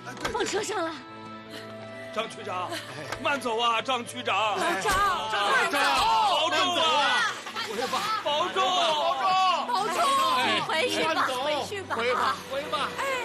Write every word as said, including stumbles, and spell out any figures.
放车上了。 张区长，慢走啊，张区长。 张张， 慢走，保重啊！ 回吧， 保重， 保重， 保重，回去吧，回去吧， 回吧，回吧。 哎。